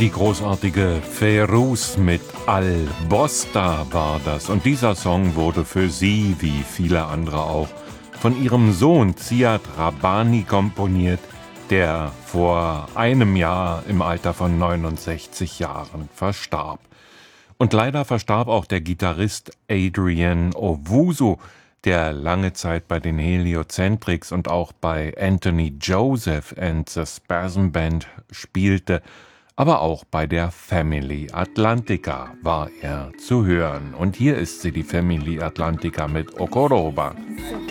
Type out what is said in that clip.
Die großartige Fairuz mit Al-Bosta war das. Und dieser Song wurde für sie, wie viele andere auch, von ihrem Sohn Ziad Rabbani komponiert, der vor einem Jahr im Alter von 69 Jahren verstarb. Und leider verstarb auch der Gitarrist Adrian Owusu, der lange Zeit bei den Heliocentrics und auch bei Anthony Joseph and the Spasm Band spielte. Aber auch bei der Family Atlantica war er zu hören. Und hier ist sie, die Family Atlantica mit Okoroba.